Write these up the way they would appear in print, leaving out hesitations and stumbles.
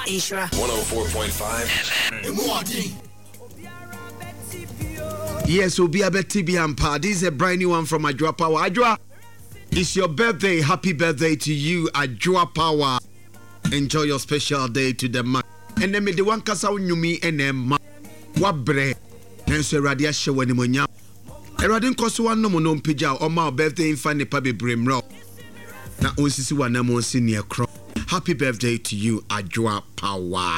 Ishra 104.5 Yes, Obia Betty Ampa. This is a brand new one from Ajwa Power. Ajwa, it's your birthday. Happy birthday to you, Ajwa Power. Enjoy your special day to the man. And then me the one kasa unyumi enem wabre. Nenso radia shewe ni monya. Eradin koso wan no mono mpija o ma birthday infa ne pa bebrem ro. Na onsisi wana mo nsi ne ekro. Happy birthday to you, Ajwa Power.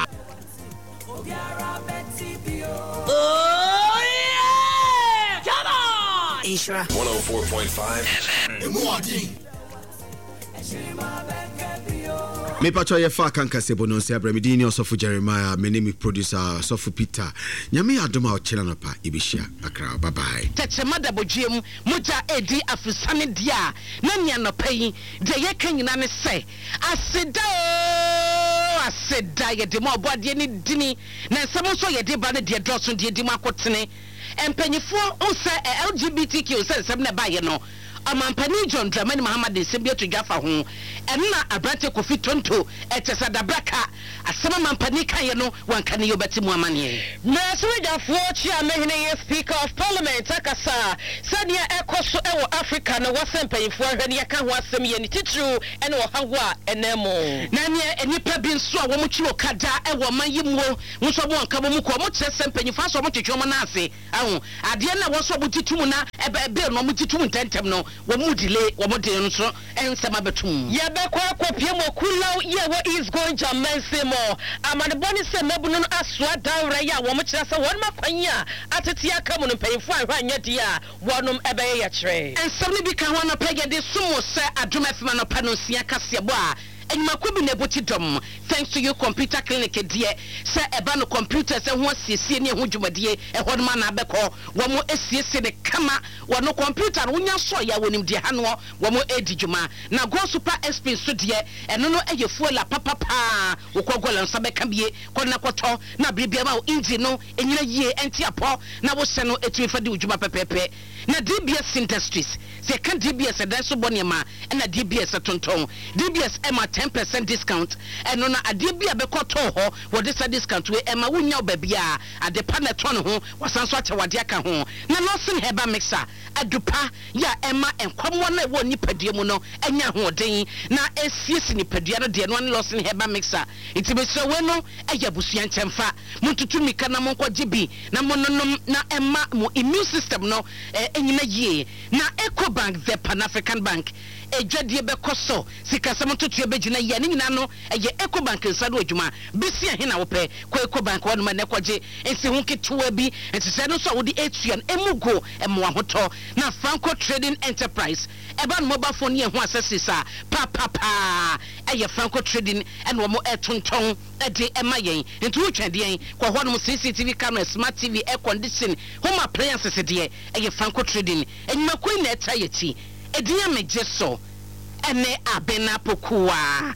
Oh yeah! Come on! Ishra 104.5 Me pacho ye fa kan kase bono se abramidini osofu Jeremiah, me name producer osofu Peter. Nyame adoma o chela no pa ibishia akra. Bye bye. Techemada bojiem muja edi afusane dia na nya no payi de ye kan nyina ne se aseda ye de mo oboade ni dini na nsem so ye de ba ne de drosso de di makotene empanyifo unse LGBTQ se nsem na ba ye no Amampani John Dramani Muhammad Nsembia to Jaffa ho enna abrante Kofi Tonto etesa dabraka asema mampani kan ye no wanka ne yobati mu amane na Jaffa chia mehene ye speaker of parliament akasa sadia ekoso ewo Africa na wasempanyifo ahwe ne yaka ho asem ye ne titru ene wo hawa enemo na ne enipa bi nso a wo mu chiwo kada ewo manyimuo nso bo nka bo mu ko mo kire sempanyifo aso mo twetwe mo na ase ahu ade na wo so bo titumu na ebe no mo titumu ntentem no wo delay wo mo de nso ensema betum ye be kwa kopie mo kulaw ye wo is going to mense mo amane boni se mebunu asoa dawra ya wo mo kire se won makwanya atete aka mu no payifo ahwa anya dia wonom ebe ye kire ensem ni bi ka ho na pege de sumo se adom afima no pa no sia kase bo a Enyimakobi neboti dom thanks to you computer clinic die se eba no computer se ho asiesie ne ho dwumadie ehon ma na abekọ wo mo asiesie ne kama wo no computer wonya so ya wonim die ha no wo mo edi dwuma na go super XP so die eno no eye fuela papa wo kogola nsa beka bie ko na kwoto na bibia ma engine no enyina yie enti apo na wo se no etufa de dwuma pepepe na DBS Industries se kan DBS dan so bonema na DBS tonton DBS ema 10% discount and no na ade bia be koto ho wo de sa discount we ema wonya obabia ade pa na ton ho wasan so atewade aka ho na Lawson Heba mixer adupa ya ema enkwamwo na wo nipadua mu no enya ho den na esiesi nipadua no de no Lawson Heba mixer itibesre we no eya busua nchemfa muntutu mika na monko gibi na mononom na ema mo immune system no enyina yie na Ecobank the Pan African Bank ejwadie be koso sikasam totu be gina ye nyina no eye Ecobank nsado adwuma bisia he na wo pe ko Ecobank wonu ma ne kwaje ensi hu ketewa bi entise no so wo di etuan emugo emwa hoto na Franco Trading Enterprise eba no mobile phone ye ho accessories pa eye Franco Trading en wo mo etonton ede ema yen nti wo twade yen kwa ho no CCTV camera smart TV air condition home appliances de eye Franco Trading enyima ko na eta yeti Edia mejeso ene abena pokua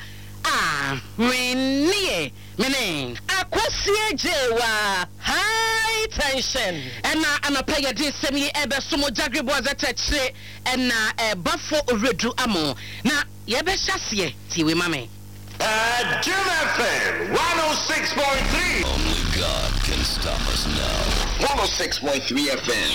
renie menen akosie jewa high tension ena anapaya di semi ebe sumo jagribo azetechre ena bafo oredu amo na yebe hyasie tiwe mame Jim FM 106.3 Only God can stop us now 106.3 FM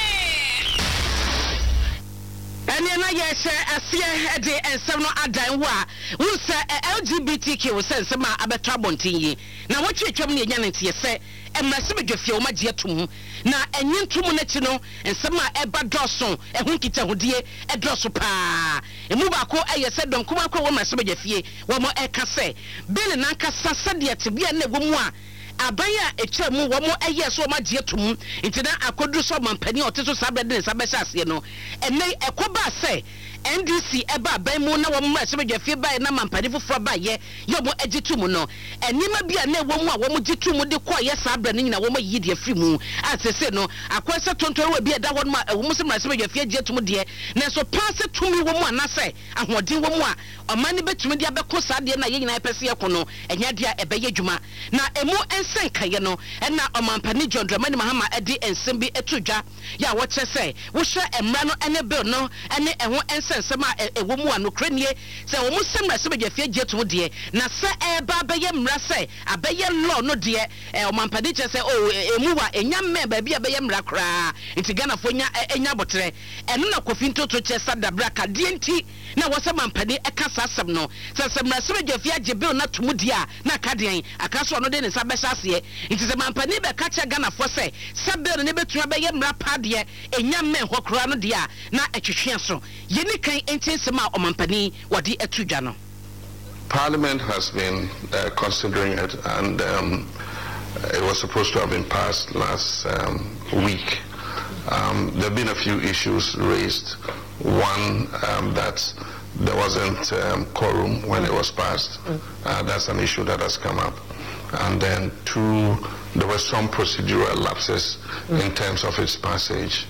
Ene na ye she asie de ensem no adan wo a wo se LGBTQ wo se ensem a abetwa bontin yi na wo twetwam ne nya ntie se emrase bedwafie wo magye atum na enyi ntum na chi no ensem a eba doso ehun kita hodie edoso pa emu ba ko eye se donkom akwa wo mrase bedwafie wo mo eka se bele na nkasa sade tebia na wo mu a abaya eche mu wo mo eye so magye atum ntina akodu so mampani oteso sabede sabehya ase no ene ekoba se NDC eba ban mu na wo mo asebedwafie ba na mampani foforo ba ye mo agitum no enima bia na wo mu a wo mo gitum de ko ye sabra ne nyina wo mo yi de afri mu asese no akwese tonton wa bia da wo ma wo mo se asebedwafie agitum de na so passe tumi wo mu anase ahoden wo mu a omani betumi de abeko sade na ye nyina pese ye ko no enya de a ebe ye dwuma na emu ensenka ye no na omampani John Dramani Mahama edi ensem bi etudwa ya wo che se wo hwe emra no ene bill no ene eho ense sɛ nsɛm a ɛwɔ mu a nokranie sɛ wɔn sɛm na sɛbɛdwa fie gye to deɛ na sɛ ɛba bɛyɛ mmara sɛ abɛyɛ law no deɛ ɔmampani kyerɛ sɛ emu wa enya mmɛ baabi a bɛyɛ mmara koraa nti Ghanafoɔ enya botere ɛno na Kofi Ntoto kyerɛ sɛ dabraka deɛ nti na wɔsɛ mampani ɛka saa asɛm no sɛ mmara sɛbɛdwa fie agye bill na tomu deɛ a na aka deɛn aka so ɔno de ne nsa bɛhyɛ aseɛ nti sɛ mampani bɛka kyerɛ Ghanafoɔ sɛ bill ne bɛtuma bɛyɛ mmara pa deɛ enya mmɛ hɔ koraa no deɛ a na ɛtwetwe so yɛni kan enti nsɛm a ɔmampani wɔde atu dwa no. Parliament has been considering it, and it was supposed to have been passed last week. There have been a few issues raised. One, that there wasn't quorum when it was passed. That's an issue that has come up. And then two, there were some procedural lapses in terms of its passage.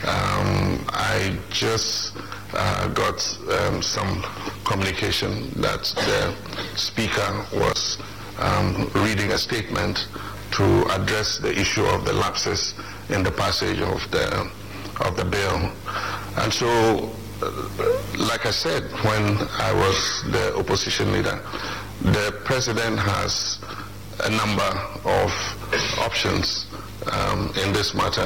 I just got some communication that the Speaker was reading a statement to address the issue of the lapses in the passage of the bill. And so, like I said, when I was the opposition leader, the President has a number of options in this matter.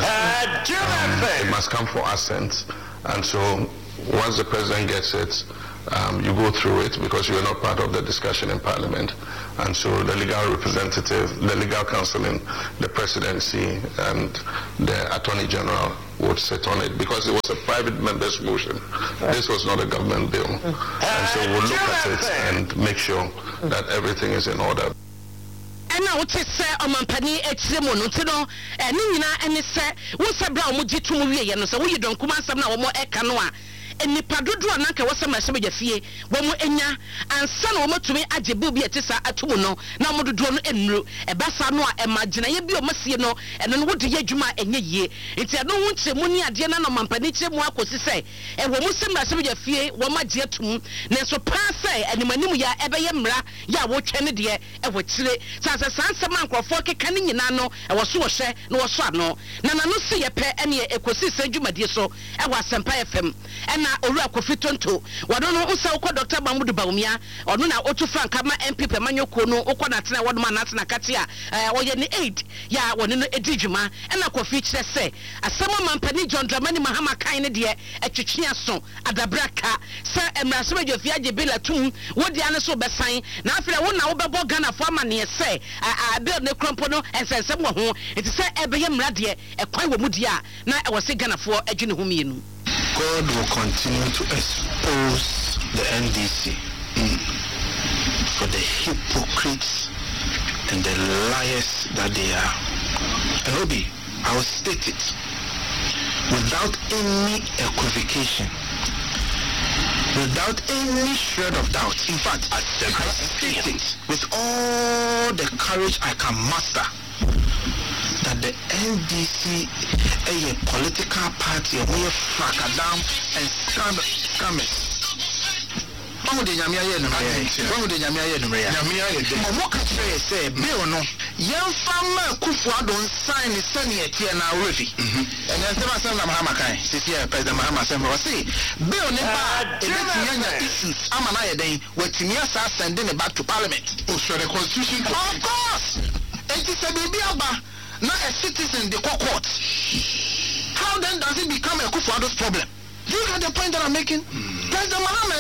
It must come for assent, and so once the President gets it, you go through it because you are not part of the discussion in Parliament, and so the legal representative, the legal counsel in the Presidency and the Attorney General would sit on it because it was a private member's motion. This was not a government bill, and so we'll look at it and make sure that everything is in order. Now what is Omampani Echimo no Nina and say what sabra muji to movie and so you don't come some now more ekanoa. Eni padodo ananka wasa masebe fie wo mo enya ansa na wo matumi ajebu bi etisa atomu no na mo dodo no enru ebasa no a emagina ye bi o masie no eno no wode ye adwuma enye yie enti eno ho nkyemu ni ade na no mampani kyemu akosi se wo mo sem masebe fie wo magye atum na so pa se animanim ya ebeye mra ya wo twene de e wo kire sasa sansem ankrofo keka ni nyina no e wo so wo hye na wo so ano na nano se ye pe ene ekosi se adwumadie so e wo Asempa FM Owura Kofi Tonto wado no nsa ukọ Dr. Mahmoud Bawumia ono na otu franka ma MP Pemanyoko no ukọ na tena wado ma na tena kate a oye ni 8 ya woni no edidwuma na Kofi kire se asama mampani John Dramani Mahama kan ne de etwetwe aso adabraka se emraso badwafia agye belatum wodi ane so besan na afre wo na wo bebo Ghana fo amane se bill ne krompo no ensensem wo ho enti se ebeye mra de ekwan wo mu dia na e wo se Ghana fo adwene ho mienu. God will continue to expose the NDC for the hypocrites and the liars that they are. And Obi, I will state it without any equivocation, without any shred of doubt. In fact, I state it with all the courage I can muster, that the NDC is a political party who are fracadam and scammers. What would the Yamia What would the Yamia Yamia say, Bill no, young farmer Kufuado sign is sending a tier now ready. And then the Master Mahamakai, this year, President Mahama Sembo, say, Bill never issues, Amanaya Day, where Timiasa sending it back to Parliament. Oh, sure, the Constitution. Of course! It is a baby Alba. Not a citizen, the court. How then does it become a Kufuado's problem? Do you get the point that I'm making? President Mahama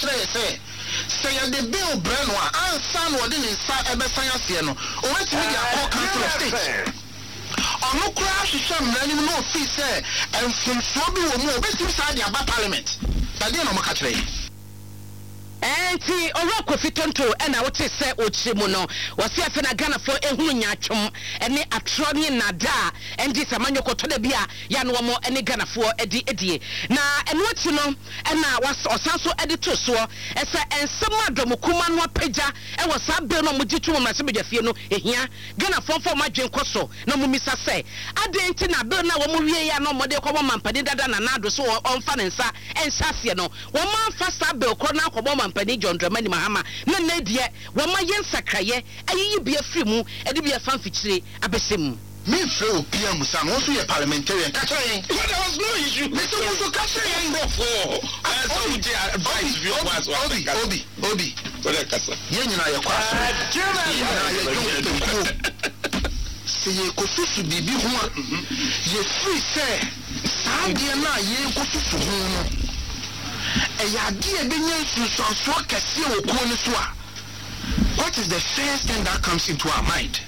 say the bill Brenwa and son was in inside Ebe Sayasiano, or went to media or council of state. Or no crash is some running no fee, say, and from Sobi or more, best inside the Abba Parliament. But then I'm a catch. Enti Owura Kofi Tonto na wote se ochimo no wose afa na Ghana fo ehunu nyatwom ene atro ne nada endi Samanyoko to da bia ya no mo ene Ghana fo edie na eno ati no na osanso edito so ese ensem adomukuma no apagya e wosa be no mo gitu mo mase bedwafie no ehia Ghana fo madwen koso na mo misa se adenti na be na wo mo wie ya no mo de ko mampani dada na nado so onfa ne nsa ensase no wo man fa sa be ko na ko Mampani John Dramani Mahama na die wama yen sakraye ayi bia firi mu edi bia fan fikyire abesem Me feel PM Sam also a parliamentarian. But there was no issue. Mr. Muso Kashayan before. I saw you advice if you was Obi. What a casa. Yenna your question. See you go to be one. You free say. Sandiana ye go to home. A yadia being to so Casio Koniswa. What is the first thing that comes into our mind?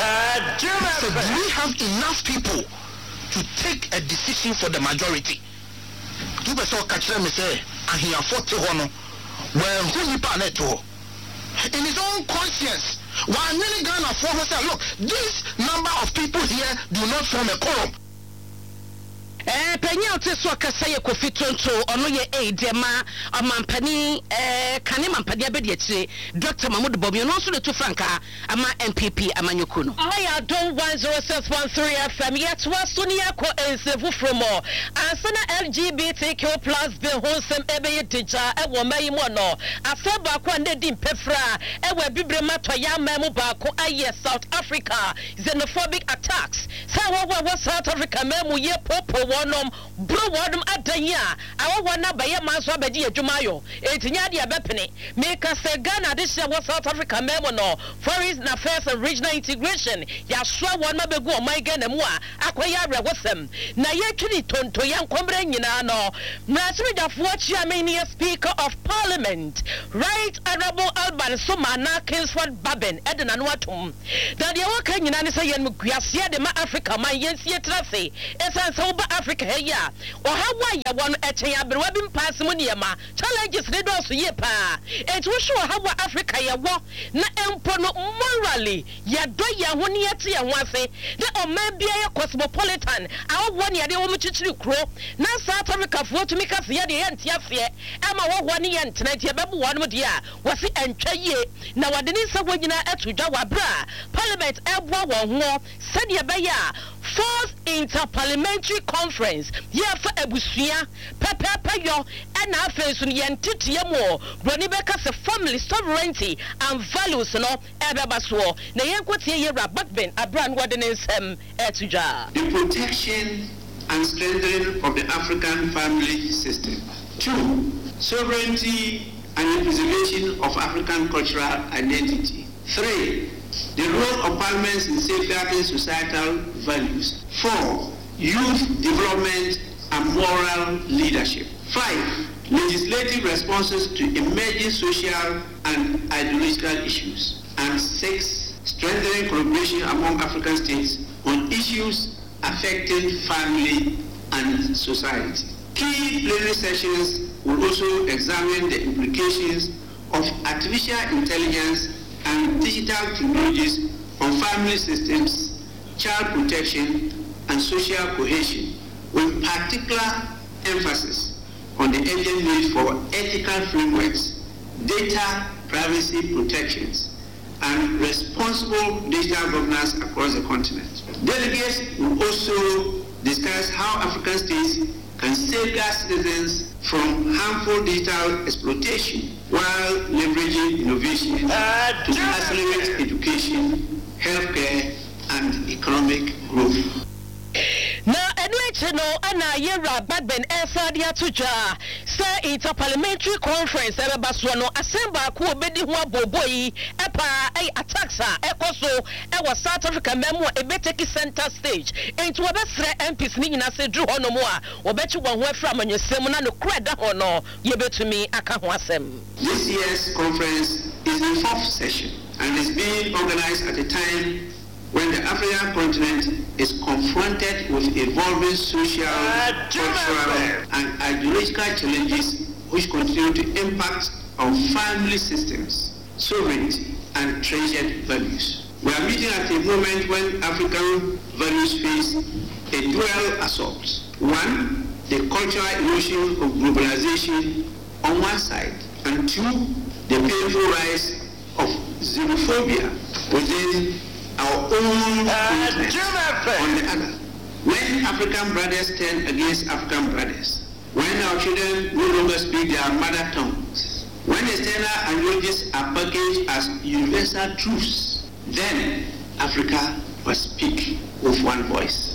So do we have enough people to take a decision for the majority? Do we so catch them say, and he are 40 hono, well, who you pan it to? In his own conscience, while many Ghana for say, look, this number of people here do not form a quorum. Penny out so Kasaya Kofi Tonto, ono ye dema amampani kanema mpadia bediachi Dr. Mahmoud Bobi no so the two franka ama MPP amanyokuno. I don't 106.13 FM yet was Sonia ko ensefu from more asana LGBTQ plus be wholesome ebe teacher e wo mai mo no afeba ko ande dim pefra e we bibrema to ya mamu ba ko aye South Africa xenophobic attacks sa wo South Africa mamu ye popo wonom bro wodum adanya awo wona baye manso abedi adwumayo etinya de abepene make say Ghana this year was South Africa memo no foreign affairs and regional integration ya so won ma begu o my Ghana mu a akoya awregosem na ye twini tonto yan kombre nyina no mrasmidafo chairman speaker of parliament right honorable Alban Sumana Kingsford Baben edena no atom da de waka nyina ne say yen guase de ma Africa man yensie trafe esan so ba Africa heya o hawa ya won echen abrewa bi mpass mu niema challenges ne do so ye pa etu sho hawa Africa ya wo na empo no morally ya do ya ho ne yete ya ho afe de o ma bia ya cosmopolitan awo won ya de wo mchichiri kro na South Africa fo to mika fe ya de yente afe ama wo ho ne yente na tie bebu won mu de a wo se entwa ye na wade ni sa wonyina atudwa wabra parliament ebo wo ho se de be ya fourth interparliamentary conference here for Ebusia Pepe yo and our face on the entity Brony Becca family sovereignty and values no Ebebaso na yenkwati ye Backben Abran Waden's etuja. The protection and strengthening of the African family system. 2. Sovereignty and the preservation of African cultural identity. 3. The role of parliaments in safeguarding societal values. 4. Youth development and moral leadership. 5. Legislative responses to emerging social and ideological issues. And 6. Strengthening collaboration among African states on issues affecting family and society. Key plenary sessions will also examine the implications of artificial intelligence and digital technologies on family systems, child protection, and social cohesion, with particular emphasis on the urgent need for ethical frameworks, data privacy protections, and responsible digital governance across the continent. Delegates will also discuss how African states can safeguard citizens from harmful digital exploitation while leveraging innovation to accelerate education, healthcare, and economic growth. Na enweche no ana yera Backben esadia tuja say interparliamentary conference ebebaso no asemba ko obedi ho aboboyi epa attacks ekoso e South Africa memo ebeteki center stage enti obesre MPs ni nyina se dru hono mu a obechi won ho afra amanyosem na no kreda hono yebetumi aka ho asem. This year's conference is the 4th session and is being organized at a time when the African continent is confronted with evolving social, cultural, and ideological challenges which continue to impact on family systems, sovereignty, and treasured values. We are meeting at a moment when African values face a dual assault. 1, the cultural erosion of globalization on one side, and 2, the painful rise of xenophobia within our own continent on the other. When African brothers turn against African brothers, when our children no longer speak their mother tongues, when external ideologies are packaged as universal truths, then Africa must speak with one voice.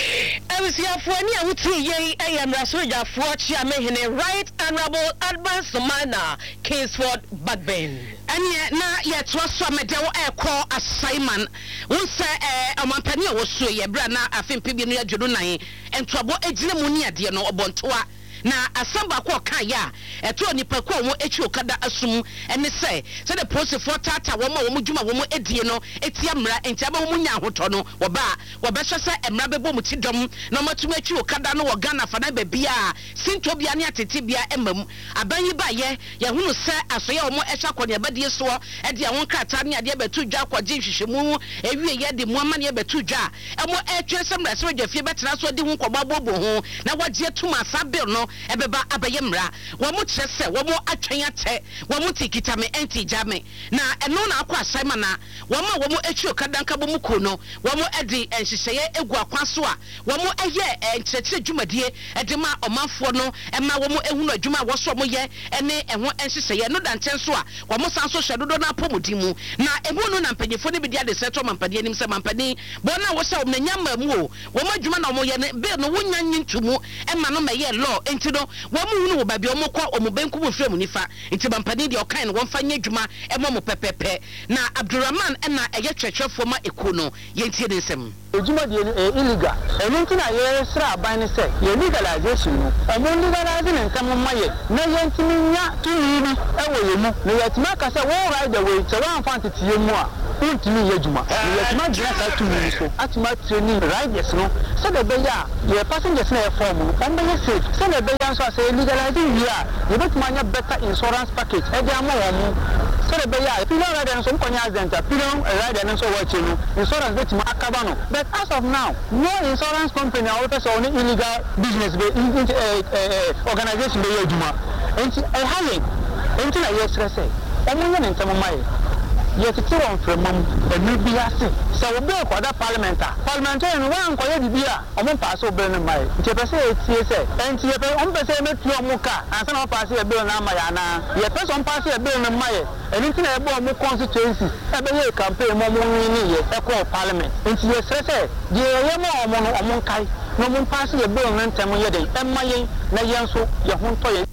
Awusiafuani a wuti ye ayamrasojafuo chiamehene Right Honorable Advance Mana Kingsford Bagbin. Anye na yetwa so amedewo ekọ assignment wonse amampani a woso ye bra na afempe bi no adwodo nan entoabo egire mu ni ade no obontoa na asamba ko kan ya eto nipa ko wo echi okada asum ene se the prosefo tata wo ma wo djuma wo edie no etia mra entiaba wo nya ahoto no wo ba wo be hwese emra bebo mu tidom na matuma echi okada no wo Ghana fa na babia sinto bia ne atete bia emam abanyi ba ye hunu se asoye wo ehwa kwone badie so e de awon krata ne ade betu dwa kwaje hwehwemu ewie ye de mu amane betu dwa emo etwe semra se dwafie betena so de hu kwobabobo ho na wagye tuma sabil no ebeba abayemra wo mo kyerese wo mo atwen ate wo mo tikita me enti jame na eno na akwa asaima na wo mo echi okadanka bo mu ko no wo mo edi enhyehyeye egu akwaso a wo mo eye enkyerekye dwumadie edi ma omanfo no ema wo mo ehunu adwuma wo so mo ye ene eho enhyehyeye no danten so a wo mo san so hwedodo na pomodi mu na ehu no na mpanyefo ne bi dia de seto mampani anim se mampani bo na wo sha wo na nyama mu o wo mo adwuma na wo ye ne be no wonya nyintumu ema no meye law enti no wo mo hunu wo ba bi o mo kwa o mo benku mo frem nifa enti mampani de o kan no wo mfa nya adwuma emo mo pepepe na Abdurrahman ena eye twetwefo ma eku no yentie ne nsem ejuma de illegal enu ntina ye sra aban ne se ye legalization no o mo legalize ne ntam maye na ye ntimi nya tumi bi ewo ye mu na ye tima ka se wo right the way se wan fan tete ye mu a untimi ye juma ye tima dina sa tumi so atima training riders no se de be ya ye passengers na ye form no on be safe se de be ya so say legalizing here ye betima nya better insurance package e dey am wo mu se de be ya pilon rider so nkonya accident pilon rider no so watch no insurance betima akaba no. But as of now, no insurance company or any illegal business organization be yejuma. Enti e hale. Enti na yesre say. Omunye ne ntamo mai. Yetiti won fremum enu bi ase. Se obi okwada parliamentarian wan koye bibia. Omo pass obi ne mai. Nti pese etie say. Enti ye pe on pese metu omuka. Ansa na pass e bill na mai ana. Ye pese on pass e bill ne mai. Enti na e bo omu constituency. E be ye campaign mo win ye e ko parliament. Enti ye sese die ye mo omo no omo kai. No mo pass e bill ne ntem ye dey. E mai na ye nso ye ho nto ye.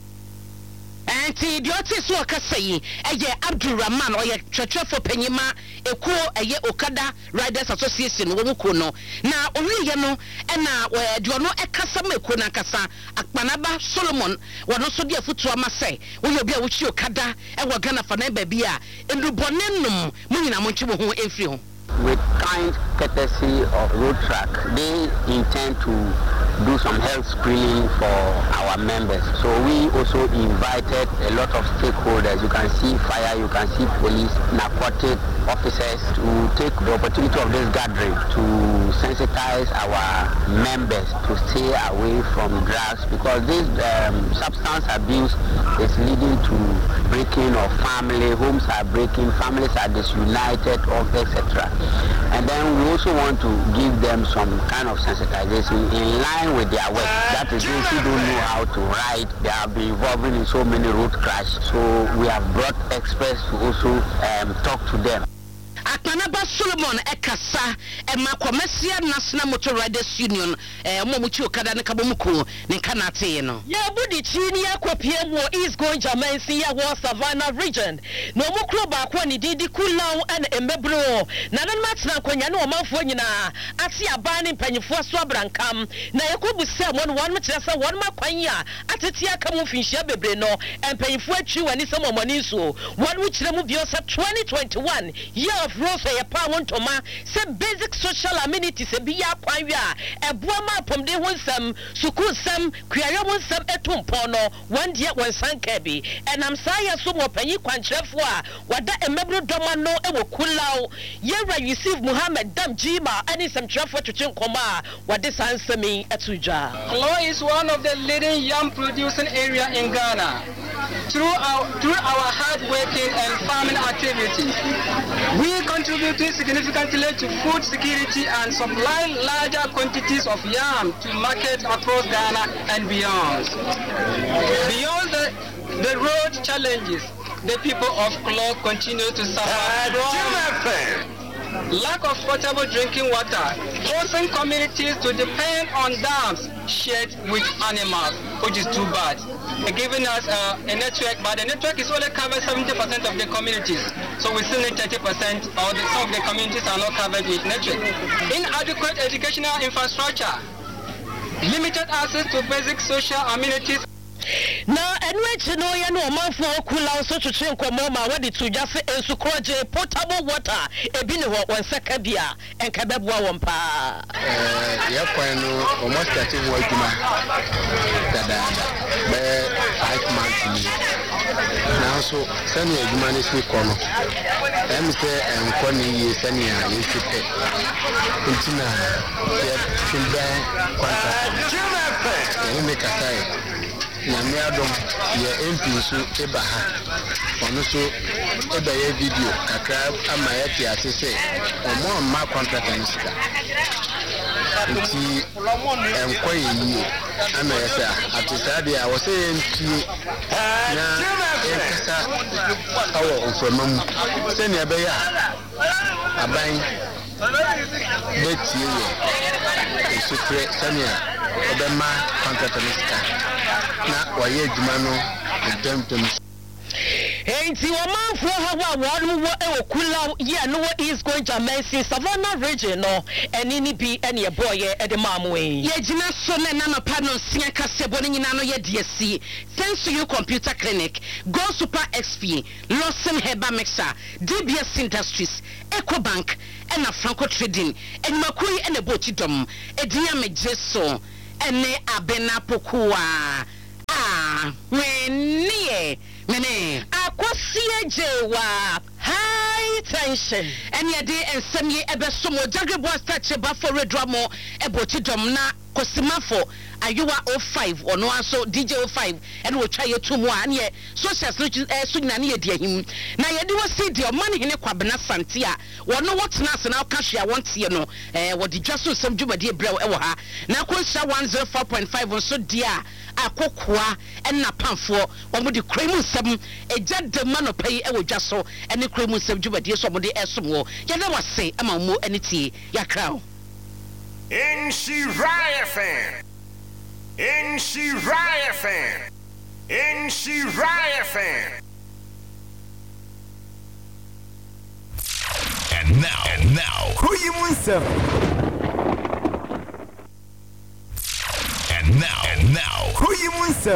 Enti dioti so akasayi eye Abdurrahman oye twetwefo panyima ekuo eye Okada Riders Association wo muko no na owiye no na dio no ekasa ma ekuo na kasa Akpanaba Solomon wono so de afutu amase wo ye bia wo chi Okada e wo Ghana fa na ba bia endubonenum munyina mo nchi wo ho efri ho. With kind courtesy of Road Track, they intend to do some health screening for our members. So we also invited a lot of stakeholders. You can see fire, you can see police, narcotic officers to take the opportunity of this gathering to sensitize our members to stay away from drugs, because this substance abuse is leading to breaking of family, homes are breaking, families are disunited, etc. And then we also want to give them some kind of sensitization in line with their work. That is, those who don't know how to ride, they have been involved in so many road crashes. So we have brought experts to also talk to them. Akpanaba Solomon ekasa ema Commercial National Motor Riders Union omomuchi Okada ne kabomuko ne kanate no ye budi chini ya kwapie mo East Going Jamansi ya wo Savannah region no mu kro ba kwa ni didi kulaw and embebro na nan matna kwanya ne omanfo nyina ase abane mpanyefo so abrankam na yekobusa mo no won kyerɛ sɛ won makwanya atete aka mu finhia bebre no mpanyefo atwi wani sɛ momani so won mu kyerɛ mu bio sɛ 2021 year of Rose ya pa wontoma se basic social amenities e biya kwan wi a eboa ma pomde ho nsam sukuu sam kuayo ho nsam etumpo no wandie wonsanka bi enam sa ya so mo panyi kwankyerefo a wada emebro doma no e wokulaw yera Yusuf Muhammad Dam Jima ani samkyerefo twetwe nkoma wade sansami etujwa. Klo is one of the leading yam producing area in Ghana. Through our hard working and farming activities, we contribute significantly to food security and supply larger quantities of yam to markets across Ghana and beyond. Beyond the road challenges, the people of Klo continue to suffer lack of potable drinking water, forcing communities to depend on dams shared with animals, which is too bad. They're giving us a network, but the network is only covering 70% of the communities. So we still need 30%, or some of the communities are not covered with network. Inadequate educational infrastructure, limited access to basic social amenities. Na enwe no ya no manfo kula so twetwe nkomo ma wadi to jase ensukroje potable water ebi ne ho wonsaka bia enka beboa won pa ya kwan no almost starting wo adwuma dada be 5 months now so sani adwuma ne si kono em se enko ni ye sani a ye sipe ntina ya timba kwanta ni me kasai Nyame adom ye MP so eba ha ono so eba ye video kakra ama ye ti asese omo ma contract ani sika nti enkoye yi ama ye sa atisade a wo se ntie na ekasa awo oframam se ne ebe ya aban betie ye esukre sania obema contract ani sika na waye adwuma no ntemtem enti wo manfo hawa won wo e okula ye no is going to Mercy Savannah region no eni ni bi ene ye boy e de mamu ye gina so na na pa no sia kasebo ni nyina no ye de asi thanks to you computer clinic Go Super XP Lawson Herbal Mixer DBS Industries Ecobank and Franco Trading and Makui and a Bochidom Edia Mejeso ene abena pokua when mene akosie jewa high tension and ye dey ensem ye ebesomo jagrebo start ba for redramo ebochidom na kosimafo ayuwa 05 ono aso DJ 05 and we try to mu an ye social so nyina ne ye di ahim na ye de wasi de omane hene kwabena santia wono wotena ase na okahwe wonte no wo di dwaso sem dwumade brew e wo ha na konsha 104.5 so dia akokoa na pamfo wo mo di kremu sem eja de manopai e wo dwaso ene kremu sem dwumade so mo de esomo ye na wase ama mo aniti yakra In Shiraya fan. In Shiraya fan. In Shiraya fan. And now, who you want? And now, who you want?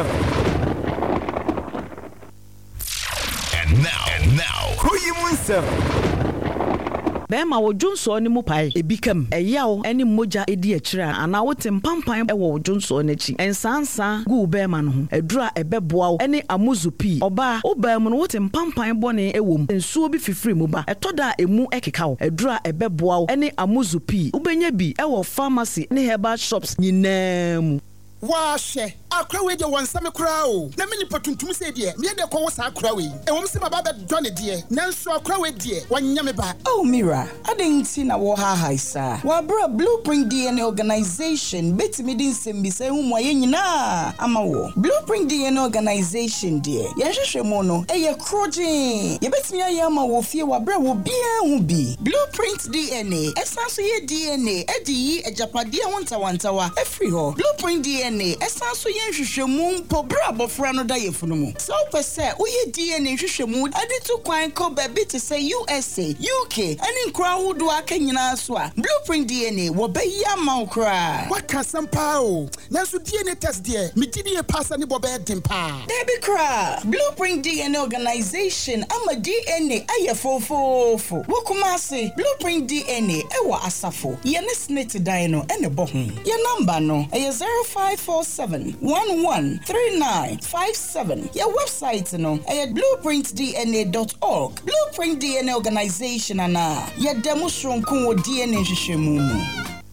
And now, who you want? Bema wo Junso ni mu pai ebikam eyawo eni moja edi akira ana wo tempampan e wo Junso n'achi ensansa gu bema no ho edura ebeboa eni amuzupi oba obam no wo tempampan bone ewom ensuo bi fifiri mu ba etoda emu ekeka wo edura ebeboa eni amuzupi ubenya bi e wo pharmacy ni herbal shops nyinam Washe, akra de wan same kra o. Na meni patuntum se de, me de ko wo sa akra we. E wom se baba be John de, nanso akra we de, wanya me ba. Oh Mira, adenti na wo ha haisa. Wa bra Blueprint DNA organization betimi din sembi se hu moye nyina ama wo. Blueprint DNA organization de. Ye hwehwe mo no, e ye krojin. Ye betimi aye ama wo fie wa bra wo bia hu bi. Blueprint DNA, esanso ye DNA, edi yi ejapade wontawantawa, efri ho. Blueprint DNA esanso yen hwehwemu mpo bra bofra no da yefunumu so pese uye DNA hwehwemu ade to kwan ko ba bi te say USA UK ani nkra hudu aka nyina so a Blueprint DNA wo bayi ama nkra waka sampa o nanso DNA test de me gidi passa ni bobe dempa debi kra Blueprint DNA organization ama DNA aye fofofo wokumase Blueprint DNA ewo asafo ye ne snit dino ene bohu ye number no eye 0547113957. Your website no at blueprintdna.org. Blueprint DNA organization ana. Ya demonstration kun DNA hwehwemu.